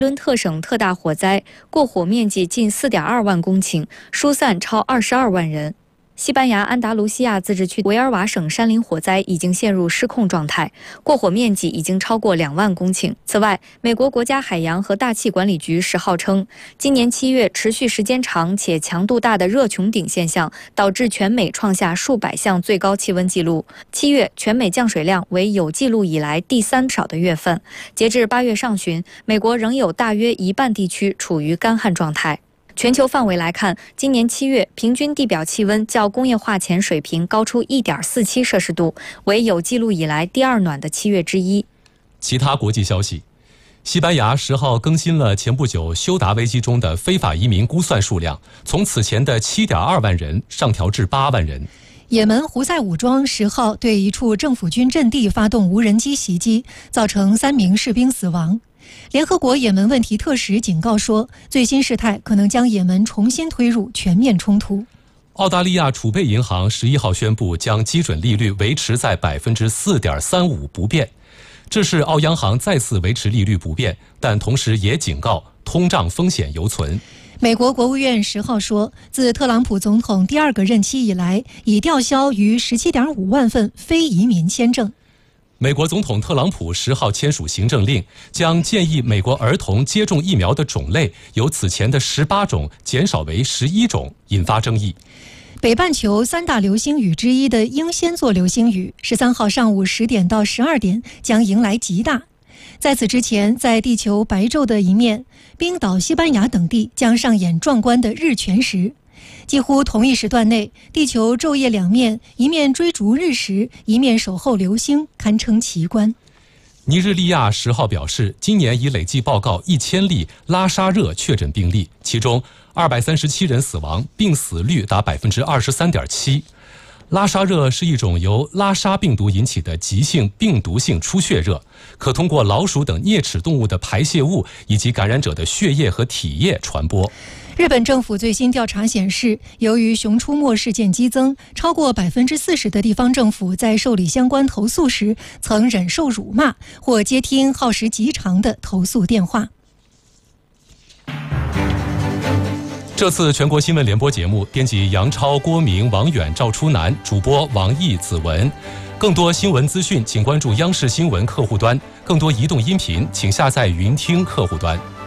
伦特省特大火灾，过火面积近4.2万公顷，疏散超22万人。西班牙安达卢西亚自治区维尔瓦省山林火灾已经陷入失控状态，过火面积已经超过2万公顷。此外，美国国家海洋和大气管理局10号称，今年7月持续时间长且强度大的热穹顶现象，导致全美创下数百项最高气温纪录。7月全美降水量为有记录以来第3少的月份。截至8月上旬，美国仍有大约一半地区处于干旱状态。全球范围来看，今年7月平均地表气温较工业化前水平高出1.47摄氏度，为有记录以来第2暖的7月之一。 其他国际消息，西班牙10号更新了前不久休达危机中的非法移民估算数量，从此前的7.2万人上调至8万人。 也门胡塞武装10号对一处政府军阵地发动无人机袭击，造成3名士兵死亡。联合国也门问题特使警告说，最新事态可能将也门重新推入全面冲突。 澳大利亚储备银行11号宣布将基准利率维持在 4.35% 不变，这是澳央行再次维持利率不变，但同时也警告通胀风险犹存。 美国国务院10号说，自特朗普总统第2个任期以来，已吊销逾17.5万份非移民签证。 美国总统特朗普10号签署行政令，将建议美国儿童接种疫苗的种类由此前的18种减少为11种，引发争议。 北半球3大流星雨之一的英仙座流星雨13号上午10点到12点将迎来极大。在此之前，在地球白昼的一面，冰岛、西班牙等地将上演壮观的日全食。几乎同一时段内，地球昼夜两面，一面追逐日食，一面守候流星，堪称奇观。 尼日利亚10号表示，今年已累计报告1000例拉沙热确诊病例，其中237人死亡，病死率达 23.7%。拉沙热是一种由拉沙病毒引起的急性病毒性出血热，可通过老鼠等啮齿动物的排泄物以及感染者的血液和体液传播。 日本政府最新调查显示，由于熊出没事件激增，超过40%的地方政府在受理相关投诉时曾忍受辱骂或接听耗时极长的投诉电话。 这次全国新闻联播节目，编辑杨超、郭明、王远、赵初南，主播王毅、子文。更多新闻资讯，请关注央视新闻客户端；更多移动音频，请下载云听客户端。